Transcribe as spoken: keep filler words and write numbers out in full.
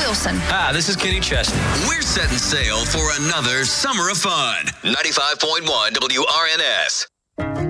Wilson. Hi, this is Kenny Chesney. We're setting sail for another summer of fun. ninety-five point one W R N S.